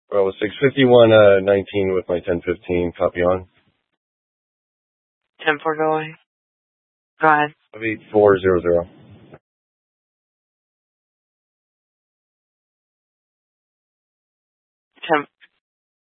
Well, 651-19 with my 1015. Copy on. 10-4 going. Go ahead. 8400. 10